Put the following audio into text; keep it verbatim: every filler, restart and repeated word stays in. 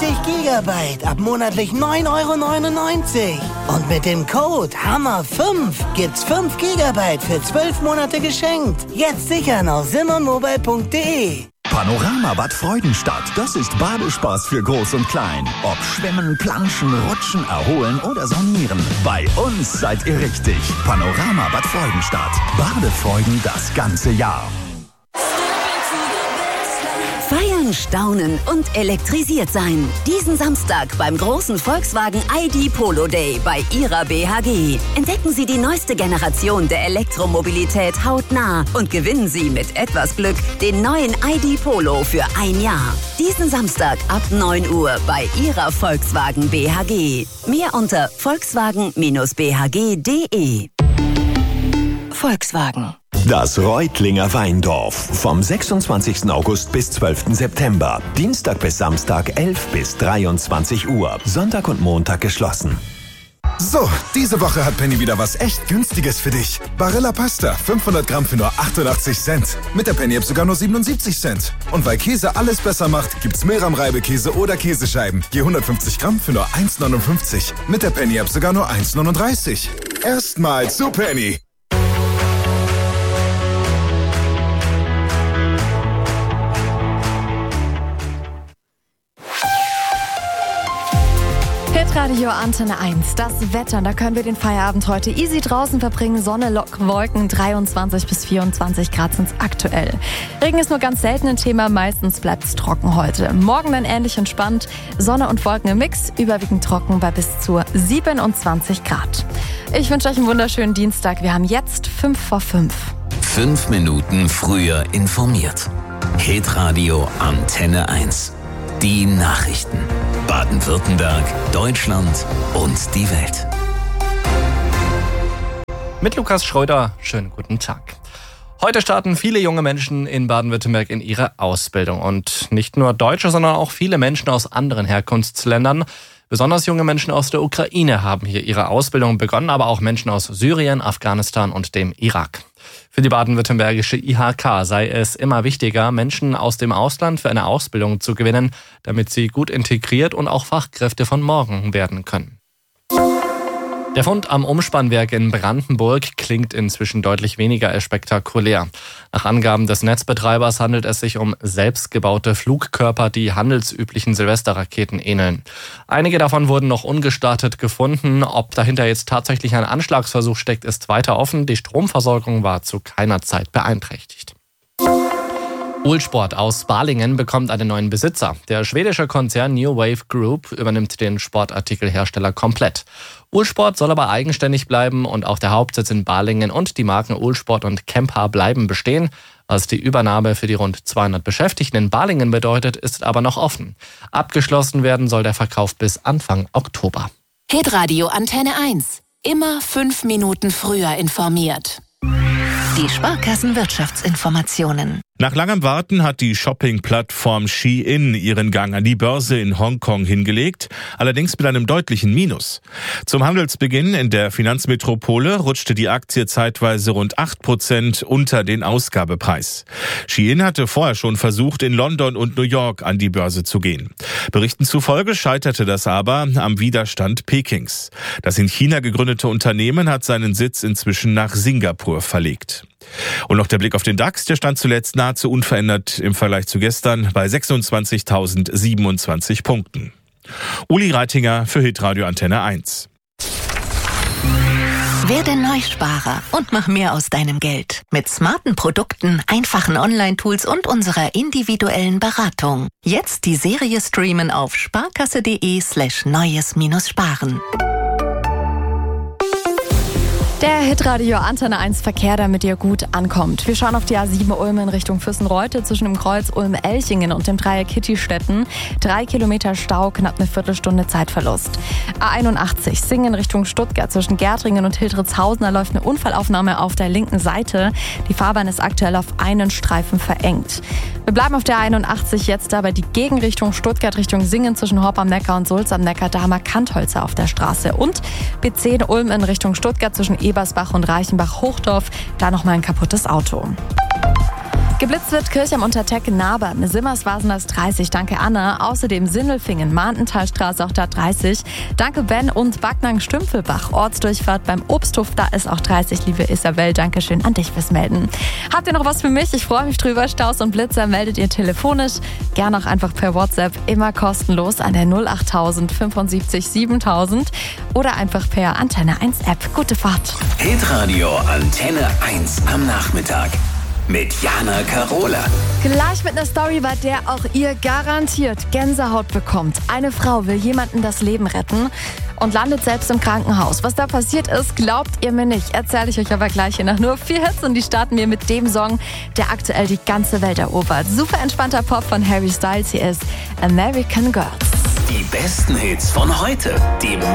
dreißig Gigabyte ab monatlich neun Euro neunundneunzig. Und mit dem Code Hammer fünf gibt's fünf Gigabyte für zwölf Monate geschenkt. Jetzt sichern auf simonmobile punkt de. Panorama Bad Freudenstadt, das ist Badespaß für Groß und Klein. Ob Schwimmen, Planschen, Rutschen, Erholen oder Saunieren. Bei uns seid ihr richtig. Panorama Bad Freudenstadt. Badefreuden das ganze Jahr. Feiern, staunen und elektrisiert sein. Diesen Samstag beim großen Volkswagen I D Polo Day bei Ihrer B H G. Entdecken Sie die neueste Generation der Elektromobilität hautnah und gewinnen Sie mit etwas Glück den neuen I D Polo für ein Jahr. Diesen Samstag ab neun Uhr bei Ihrer Volkswagen B H G. Mehr unter volkswagen b h g punkt de. Volkswagen. Das Reutlinger Weindorf. Vom sechsundzwanzigsten August bis zwölften September. Dienstag bis Samstag elf bis dreiundzwanzig Uhr. Sonntag und Montag geschlossen. So, diese Woche hat Penny wieder was echt Günstiges für dich. Barilla Pasta, fünfhundert Gramm für nur achtundachtzig Cent. Mit der Penny-App sogar nur siebenundsiebzig Cent. Und weil Käse alles besser macht, gibt's Milram-Reibekäse oder Käsescheiben. Je hundertfünfzig Gramm für nur eins neunundfünfzig. Mit der Penny-App sogar nur eins neununddreißig. Erstmal zu Penny. Radio Antenne eins, das Wetter, da können wir den Feierabend heute easy draußen verbringen. Sonne, Lock, Wolken, dreiundzwanzig bis vierundzwanzig Grad sind's aktuell. Regen ist nur ganz selten ein Thema, meistens bleibt's trocken heute. Morgen dann ähnlich entspannt, Sonne und Wolken im Mix, überwiegend trocken bei bis zu siebenundzwanzig Grad. Ich wünsche euch einen wunderschönen Dienstag. Wir haben jetzt fünf vor fünf. Fünf Minuten früher informiert. Hitradio Antenne eins. Die Nachrichten. Baden-Württemberg, Deutschland und die Welt. Mit Lukas Schröder, schönen guten Tag. Heute starten viele junge Menschen in Baden-Württemberg in ihre Ausbildung. Und nicht nur Deutsche, sondern auch viele Menschen aus anderen Herkunftsländern. Besonders junge Menschen aus der Ukraine haben hier ihre Ausbildung begonnen, aber auch Menschen aus Syrien, Afghanistan und dem Irak. Für die baden-württembergische I H K sei es immer wichtiger, Menschen aus dem Ausland für eine Ausbildung zu gewinnen, damit sie gut integriert und auch Fachkräfte von morgen werden können. Der Fund am Umspannwerk in Brandenburg klingt inzwischen deutlich weniger als spektakulär. Nach Angaben des Netzbetreibers handelt es sich um selbstgebaute Flugkörper, die handelsüblichen Silvesterraketen ähneln. Einige davon wurden noch ungestartet gefunden. Ob dahinter jetzt tatsächlich ein Anschlagsversuch steckt, ist weiter offen. Die Stromversorgung war zu keiner Zeit beeinträchtigt. Uhlsport aus Balingen bekommt einen neuen Besitzer. Der schwedische Konzern New Wave Group übernimmt den Sportartikelhersteller komplett. Uhlsport soll aber eigenständig bleiben und auch der Hauptsitz in Balingen und die Marken Uhlsport und Kempa bleiben bestehen. Was die Übernahme für die rund zweihundert Beschäftigten in Balingen bedeutet, ist aber noch offen. Abgeschlossen werden soll der Verkauf bis Anfang Oktober. Hitradio Antenne eins. Immer fünf Minuten früher informiert. Die Sparkassenwirtschaftsinformationen. Nach langem Warten hat die Shopping-Plattform Shein ihren Gang an die Börse in Hongkong hingelegt, allerdings mit einem deutlichen Minus. Zum Handelsbeginn in der Finanzmetropole rutschte die Aktie zeitweise rund acht Prozent unter den Ausgabepreis. Shein hatte vorher schon versucht, in London und New York an die Börse zu gehen. Berichten zufolge scheiterte das aber am Widerstand Pekings. Das in China gegründete Unternehmen hat seinen Sitz inzwischen nach Singapur verlegt. Und noch der Blick auf den DAX, der stand zuletzt nahezu unverändert im Vergleich zu gestern bei sechsundzwanzigtausendsiebenundzwanzig Punkten. Uli Reitinger für Hitradio Antenne eins. Werde Neusparer und mach mehr aus deinem Geld. Mit smarten Produkten, einfachen Online-Tools und unserer individuellen Beratung. Jetzt die Serie streamen auf sparkasse.de slash neues-sparen. Der Hitradio Antenne eins Verkehr, damit ihr gut ankommt. Wir schauen auf die A sieben Ulm in Richtung Füssenreute zwischen dem Kreuz Ulm-Elchingen und dem Dreieck Kittistetten. Drei Kilometer Stau, knapp eine Viertelstunde Zeitverlust. A einundachtzig Singen Richtung Stuttgart zwischen Gärtringen und Hildritzhausen. Da läuft eine Unfallaufnahme auf der linken Seite. Die Fahrbahn ist aktuell auf einen Streifen verengt. Wir bleiben auf der A einundachtzig jetzt aber die Gegenrichtung Stuttgart Richtung Singen zwischen Horb am Neckar und Sulz am Neckar. Da haben wir Kantholzer auf der Straße. Und B zehn Ulm in Richtung Stuttgart zwischen Ebersbach und Reichenbach-Hochdorf, da nochmal ein kaputtes Auto. Geblitzt wird Kirch am Untertecken Nabern, Simmerswasener dreißig, danke Anne. Außerdem Sindelfingen, Mahnenthalstraße auch da dreißig. Danke Ben und Backnang Stümpfelbach, Ortsdurchfahrt beim Obsthof, da ist auch dreißig, liebe Isabel. Dankeschön an dich fürs Melden. Habt ihr noch was für mich? Ich freue mich drüber. Staus und Blitzer meldet ihr telefonisch. Gerne auch einfach per WhatsApp, immer kostenlos an der null achttausend fünfundsiebzig siebentausend oder einfach per Antenne eins App. Gute Fahrt. Hitradio Antenne eins am Nachmittag. Mit Jana Karola. Gleich mit einer Story, bei der auch ihr garantiert Gänsehaut bekommt. Eine Frau will jemandem das Leben retten und landet selbst im Krankenhaus. Was da passiert ist, glaubt ihr mir nicht. Erzähle ich euch aber gleich hier nach nur vier Hits und die starten wir mit dem Song, der aktuell die ganze Welt erobert. Super entspannter Pop von Harry Styles. Hier ist American Girls. Die besten Hits von heute. Die